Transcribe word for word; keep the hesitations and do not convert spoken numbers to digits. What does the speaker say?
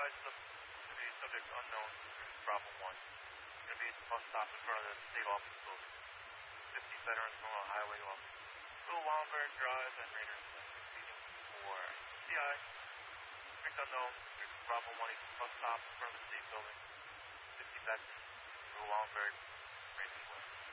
advised sub- to the subject unknown, Bravo one. Going to be at the bus stop in front of the state office building. fifty veterans Memorial Highway off Little Wildberg Drive and Raiders for C I. Subject unknown, Bravo one, bus stop in front of the state building. fifty veterans, Little Wildberg, Raiders West.